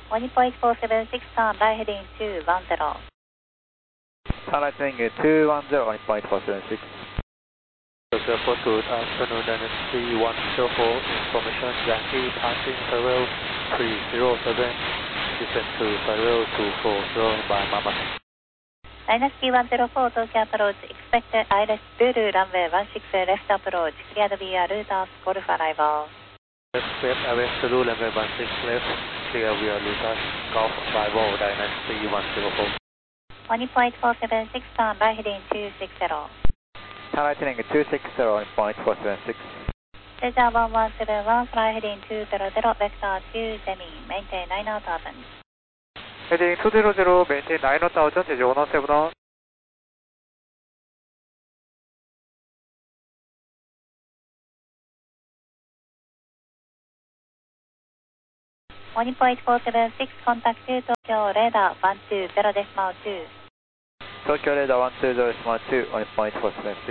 1.847, turn right heading 210. Turn right heading 210, 1.476. Tokyo 4, good afternoon, Dynasty 104, information Yankee passing parallel 307, descend to parallel 240 by Mama. Dynasty 104, Tokyo approach, expect ILS Zulu, runway 16 left approach, cleared via Lotus, Golf arrival. Expect ILS Zulu, runway 16 left, clear via Lotus, Golf arrival, Dynasty 104. 1.476, turn right heading 260. Turn right heading 260, 1.476. Cesar 1171, fly heading 200, vector 2, Demi, maintain 9000. Heading 200, maintain 9000, 제주 117. 1.476, contact 2, Tokyo radar 120.2. Tokyo radar 120.2, 1.476.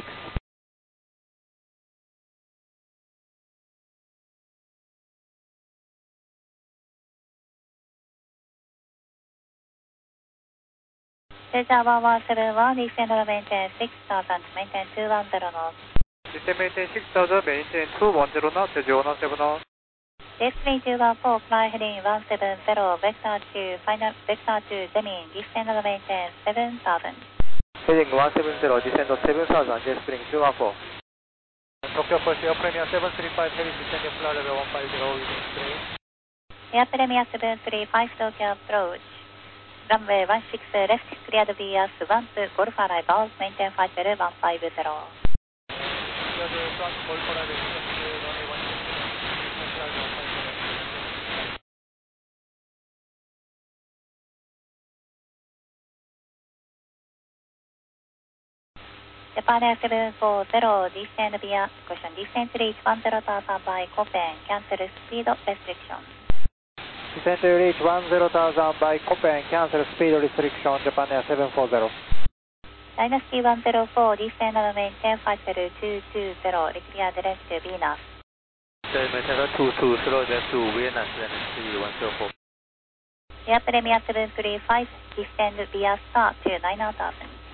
Cesar 1171, descend maintain 6000, maintain 210 knots. Descend maintain 6000, maintain 210 knots, 제주 117. Destiny 214, fly heading 170, vector 2, final vector 2, Demi, descend maintain 7000. Heading 170, descend 7000, jet spring 214. Tokyo First Air Premier 735, heavy descending flight level 150, using straight. Air Premier 735, Tokyo approach. Runway 16 left, cleared via Swamp, Golf arrival, maintain flight level 150. Cleared front, Golf arrival, runway 16 Japan Air 740, descend via, descent to reach 10,000 by Copen, cancel speed restriction. Descend to reach 10,000 by Copen, cancel speed restriction, Japan Air 740. Dynasty 104, descend maintain flight level 220, clear direct to Venus. Maintain 220, then to Venus, Dynasty 104. Air Premier 735, descend via Star to 9000.